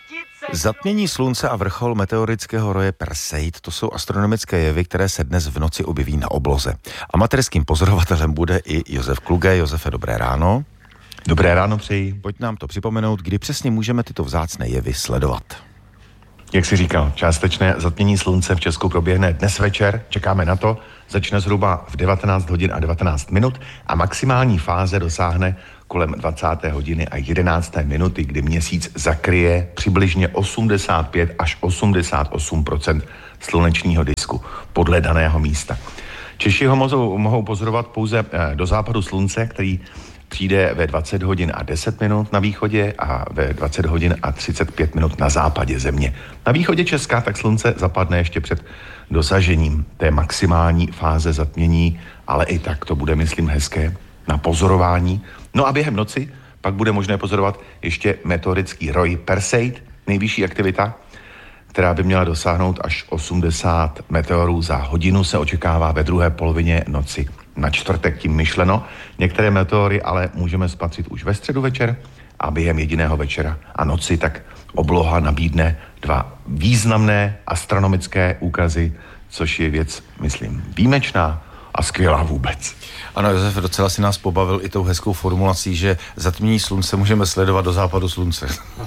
Zatmění slunce a vrchol meteorického roje Perseid, to jsou astronomické jevy, které se dnes v noci objeví na obloze. Amatérským pozorovatelem bude i Josef Kluge. Josefe, dobré ráno. Dobré ráno přeji. Pojď nám to připomenout, kdy přesně můžeme tyto vzácné jevy sledovat. Jak jsi říkal, částečné zatmění slunce v Česku proběhne dnes večer, čekáme na to, začne zhruba v 19 hodin a 19 minut a maximální fáze dosáhne kolem 20. hodiny a 11. minuty, kdy měsíc zakryje přibližně 85 až 88% slunečního disku podle daného místa. Češi ho mohou pozorovat pouze do západu slunce, který přijde ve 20 hodin a 10 minut na východě a ve 20 hodin a 35 minut na západě země. Na východě Česka tak slunce zapadne ještě před dosažením té maximální fáze zatmění, ale i tak to bude, myslím, hezké na pozorování. No a během noci pak bude možné pozorovat ještě meteorický roj Perseid, nejvyšší aktivita, která by měla dosáhnout až 80 meteorů za hodinu, se očekává ve druhé polovině noci. Na čtvrtek tím myšleno. Některé meteory ale můžeme spatřit už ve středu večer a během jediného večera a noci tak obloha nabídne dva významné astronomické úkazy, což je věc, myslím, výjimečná a skvělá vůbec. Ano, Josef, docela si nás pobavil i tou hezkou formulací, že zatmění slunce můžeme sledovat do západu slunce.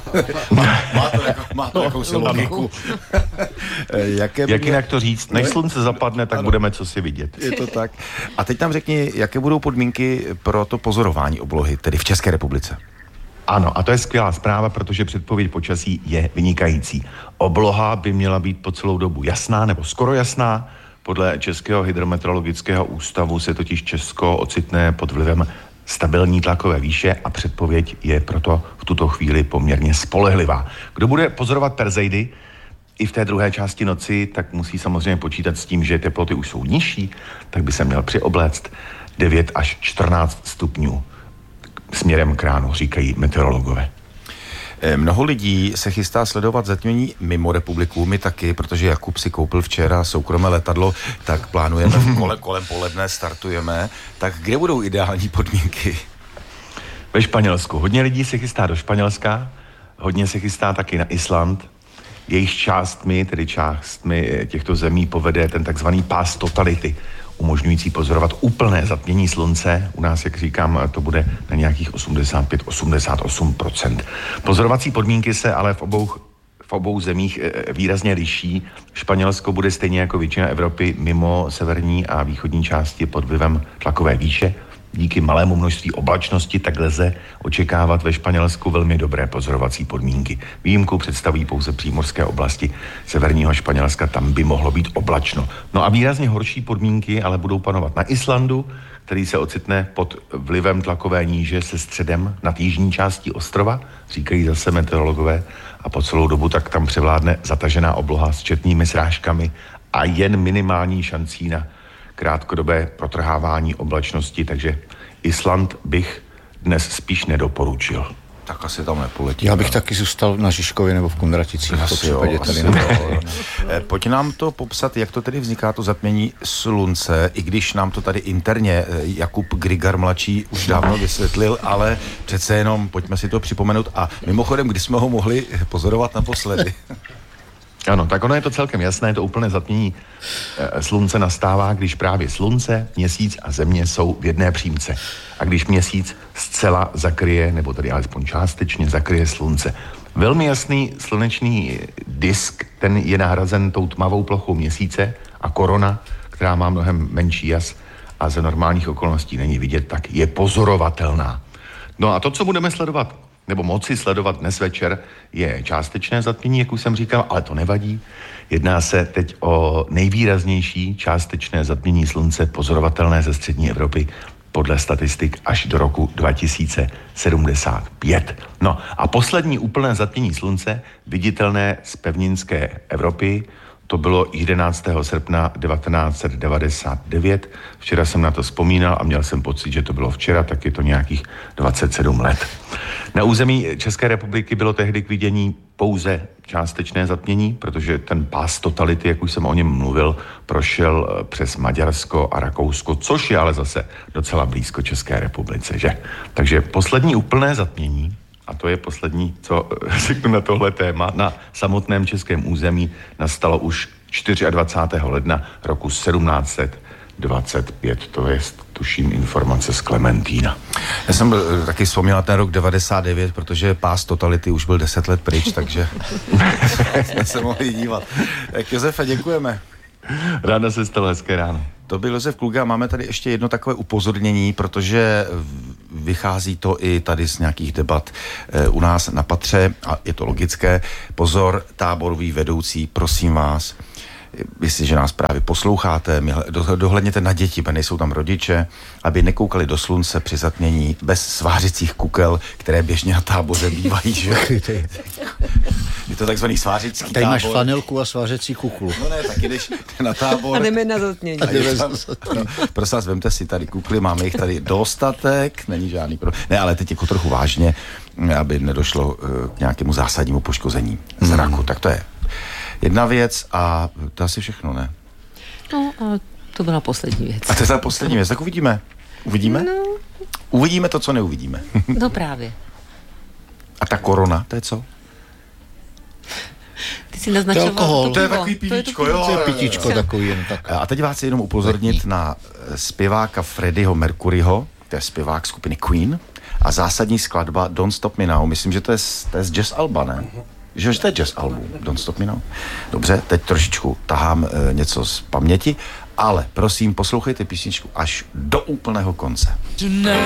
má to jakousi logiku. Jak jinak to říct? Než slunce zapadne, tak budeme cosi vidět. Je to tak. A teď nám řekni, jaké budou podmínky pro to pozorování oblohy, tedy v České republice? Ano, a to je skvělá zpráva, protože předpověď počasí je vynikající. Obloha by měla být po celou dobu jasná nebo skoro jasná. Podle Českého hydrometeorologického ústavu se totiž Česko ocitne pod vlivem stabilní tlakové výše a předpověď je proto v tuto chvíli poměrně spolehlivá. Kdo bude pozorovat Perseidy i v té druhé části noci, tak musí samozřejmě počítat s tím, že teploty už jsou nižší, tak by se měl přiobléct 9 až 14 stupňů směrem k ránu, říkají meteorologové. Mnoho lidí se chystá sledovat zatmění mimo republiku, my taky, protože Jakub si koupil včera soukromé letadlo, tak plánujeme kolem poledne, startujeme. Tak kde budou ideální podmínky? Ve Španělsku. Hodně lidí se chystá do Španělska, hodně se chystá taky na Island. Jejich částmi těchto zemí povede ten takzvaný pás totality, umožňující pozorovat úplné zatmění slunce. U nás, jak říkám, to bude na nějakých 85-88%. Pozorovací podmínky se ale v obou zemích výrazně liší. Španělsko bude stejně jako většina Evropy mimo severní a východní části pod vlivem tlakové výše. Díky malému množství oblačnosti tak lze očekávat ve Španělsku velmi dobré pozorovací podmínky. Výjimku představují pouze přímořské oblasti severního Španělska, tam by mohlo být oblačno. No a výrazně horší podmínky ale budou panovat na Islandu, který se ocitne pod vlivem tlakové níže se středem nad jižní částí ostrova, říkají zase meteorologové, a po celou dobu tak tam převládne zatažená obloha s četnými srážkami a jen minimální šancí na krátkodobé protrhávání oblačnosti, takže Island bych dnes spíš nedoporučil. Tak asi tam nepoletí. Já bych taky zůstal na Žižkově nebo v Kunraticích. Pojď nám to popsat, jak to tedy vzniká, to zatmění slunce, i když nám to tady interně Jakub Grigar mladší už dávno vysvětlil, ale přece jenom pojďme si to připomenout. A mimochodem, kdy jsme ho mohli pozorovat naposledy? Ano, tak ono je to celkem jasné, to úplné zatmění slunce nastává, když právě slunce, měsíc a země jsou v jedné přímce. A když měsíc zcela zakryje, nebo tedy alespoň částečně zakryje slunce. Velmi jasný slunečný disk, ten je nahrazen tou tmavou plochou měsíce a korona, která má mnohem menší jas a za normálních okolností není vidět, tak je pozorovatelná. No a to, co budeme sledovat, nebo moci sledovat dnes večer, je částečné zatmění, jak už jsem říkal, ale to nevadí. Jedná se teď o nejvýraznější částečné zatmění slunce pozorovatelné ze střední Evropy podle statistik až do roku 2075. No a poslední úplné zatmění slunce, viditelné z pevninské Evropy, to bylo 11. srpna 1999. Včera jsem na to vzpomínal a měl jsem pocit, že to bylo včera, tak je to nějakých 27 let. Na území České republiky bylo tehdy k vidění pouze částečné zatmění, protože ten pás totality, jak už jsem o něm mluvil, prošel přes Maďarsko a Rakousko, což je ale zase docela blízko České republice, že? Takže poslední úplné zatmění a to je poslední, co řeknu na tohle téma, na samotném českém území nastalo už 24. ledna roku 1725. To je, tuším, informace z Klementína. Já jsem taky vzpomněl na ten rok 99, protože pás totality už byl 10 let pryč, takže jsme se mohli dívat. Tak Josefe, děkujeme. Ráda se stalo, hezké ráno. To byl Josef Kluge a máme tady ještě jedno takové upozornění, protože vychází to i tady z nějakých debat u nás na patře a je to logické. Pozor, táborový vedoucí, prosím vás, jestliže nás právě posloucháte, dohledněte na děti, protože nejsou tam rodiče, aby nekoukali do slunce při zatmění bez svářicích kukel, které běžně na táboře bývají, že? Je to takzvaný svářický tábor. Tady máš flanelku a svářecí kuklu. No ne, tak jdeš na tábor. A jdeme na zatmění. Prosím vás, vemte si tady kukly, máme jich tady dostatek, není žádný problém. Ne, ale teď jako trochu vážně, aby nedošlo k nějakému zásadnímu poškození zraku. Tak to je jedna věc a to asi všechno, ne? No a to byla poslední věc. A to je ta poslední věc, tak uvidíme. Uvidíme? No. Uvidíme to, co neuvidíme. No právě. A ta korona, to je co? Ty si naznačoval alkohol. To je takový pivíčko, jo. To je pitíčko takový jen tak. A teď vás chci jenom upozornit na zpěváka Freddieho Mercuryho, to je zpěvák skupiny Queen, a zásadní skladba Don't Stop Me Now. Myslím, že to je z Jazz Alba, ne? Že to je jazz album, Don't Stop Me Now. Dobře, teď trošičku tahám něco z paměti, ale prosím, poslouchejte písničku až do úplného konce.